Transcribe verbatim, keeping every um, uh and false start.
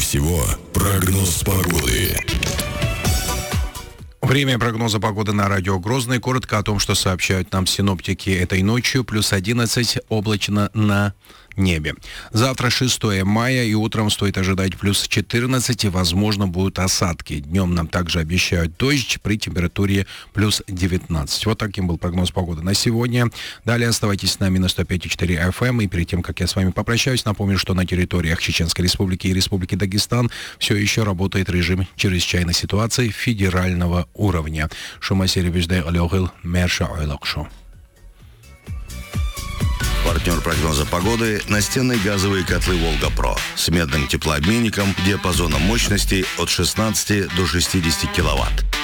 всего прогноз погоды. Время прогноза погоды на радио Грозный. Коротко о том, что сообщают нам синоптики этой ночью. Плюс одиннадцать, облачно на небе. Завтра шестое мая, и утром стоит ожидать плюс четырнадцать, и, возможно, будут осадки. Днем нам также обещают дождь при температуре плюс девятнадцать. Вот таким был прогноз погоды на сегодня. Далее оставайтесь с нами на сто пять и четыре эф эм. И перед тем, как я с вами попрощаюсь, напомню, что на территориях Чеченской Республики и Республики Дагестан все еще работает режим чрезвычайной ситуации федерального уровня. Шумасери вежде алёгыл мерша ойлокшу. Партнер прогноза погоды – настенные газовые котлы «Волга-Про» с медным теплообменником диапазоном мощности от шестнадцати до шестидесяти киловатт.